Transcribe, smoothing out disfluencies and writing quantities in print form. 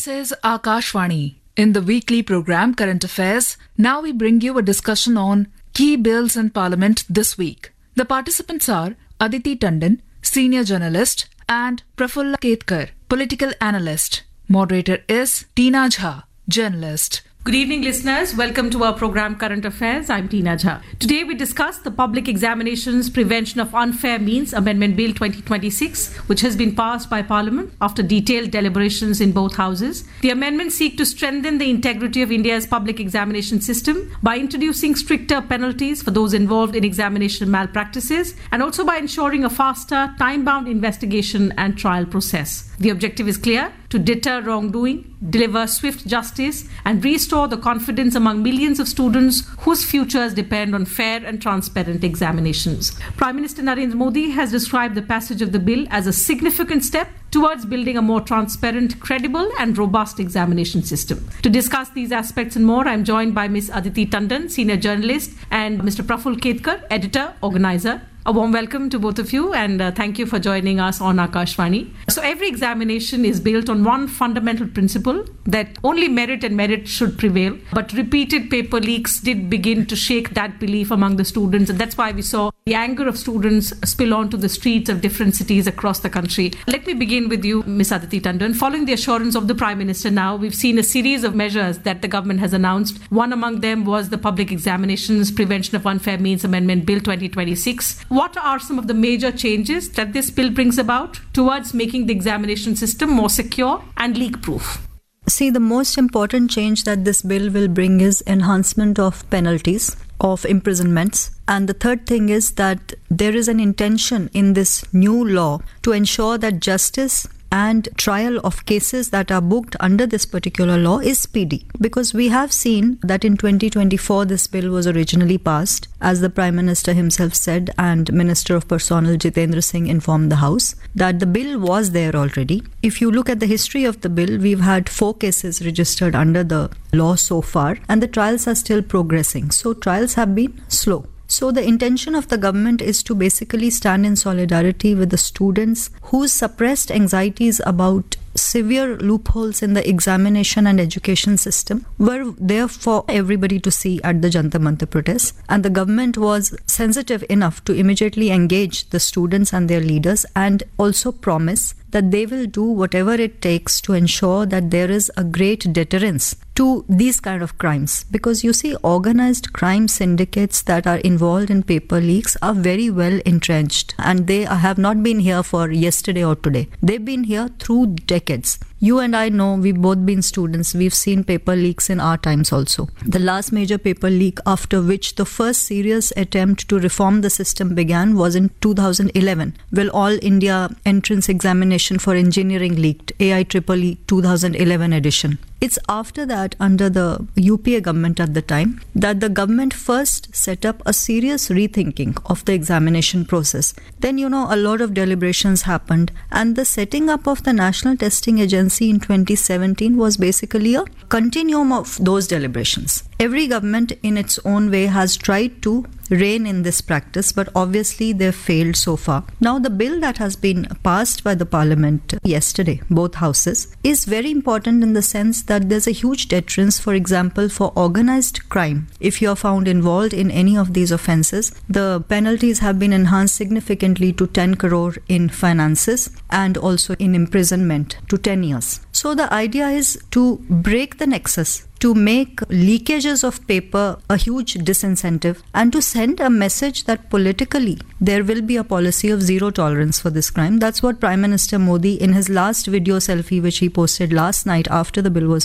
This is Akashvani. In the weekly program Current Affairs, now we bring you a discussion on key bills in Parliament this week. The participants are Aditi Tandon, senior journalist, and Prafulla Ketkar, political analyst. Moderator is Tina Jha, journalist. Good evening, listeners. Welcome to our program Current Affairs. I'm Tina Jha. Today we discuss the Public Examinations Prevention of Unfair Means Amendment Bill 2026, which has been passed by Parliament after detailed deliberations in both houses. The amendments seek to strengthen the integrity of India's public examination system by introducing stricter penalties for those involved in examination malpractices and also by ensuring a faster, time-bound investigation and trial process. The objective is clear: to deter wrongdoing, deliver swift justice, and restore the confidence among millions of students whose futures depend on fair and transparent examinations. Prime Minister Narendra Modi has described the passage of the bill as a significant step towards building a more transparent, credible, and robust examination system. To discuss these aspects and more, I am joined by Ms. Aditi Tandon, senior journalist, and Mr. Prafulla Ketkar, editor, organizer. A warm welcome to both of you, and thank you for joining us on Akashvani. So every examination is built on one fundamental principle, that only merit and merit should prevail. But repeated paper leaks did begin to shake that belief among the students, and that's why we saw the anger of students spill onto the streets of different cities across the country. Let me begin with you, Ms. Aditi Tandon. Following the assurance of the Prime Minister now, we've seen a series of measures that the government has announced. One among them was the Public Examinations Prevention of Unfair Means Amendment Bill 2026. What are some of the major changes that this bill brings about towards making the examination system more secure and leak-proof? See, the most important change that this bill will bring is enhancement of penalties, of imprisonments. And the third thing is that there is an intention in this new law to ensure that justice and trial of cases that are booked under this particular law is speedy. Because we have seen that in 2024 this bill was originally passed, as the Prime Minister himself said, and Minister of Personnel Jitendra Singh informed the House that the bill was there already. If you look at the history of the bill, we've had 4 cases registered under the law so far, and the trials are still progressing. So trials have been slow. So the intention of the government is to basically stand in solidarity with the students whose suppressed anxieties about severe loopholes in the examination and education system were there for everybody to see at the Jantar Mantar protest. And the government was sensitive enough to immediately engage the students and their leaders and also promise that they will do whatever it takes to ensure that there is a great deterrence to these kind of crimes. Because you see, organized crime syndicates that are involved in paper leaks are very well entrenched, and they have not been here for yesterday or today. They've been here through decades. You and I know, we've both been students. We've seen paper leaks in our times also. The last major paper leak after which the first serious attempt to reform the system began was in 2011, when All India Entrance Examination for Engineering leaked, AIEEE 2011 edition. It's after that, under the UPA government at the time, that the government first set up a serious rethinking of the examination process. Then, a lot of deliberations happened, and the setting up of the National Testing Agency in 2017 was basically a continuum of those deliberations. Every government in its own way has tried to rein in this practice, but obviously they've failed so far. Now, the bill that has been passed by the Parliament yesterday, both houses, is very important in the sense that there's a huge deterrence, for example, for organized crime. If you are found involved in any of these offences, the penalties have been enhanced significantly to 10 crore in finances and also in imprisonment to 10 years. So the idea is to break the nexus, to make leakages of paper a huge disincentive, and to send a message that politically there will be a policy of zero tolerance for this crime. That's what Prime Minister Modi, in his last video selfie which he posted last night after the bill was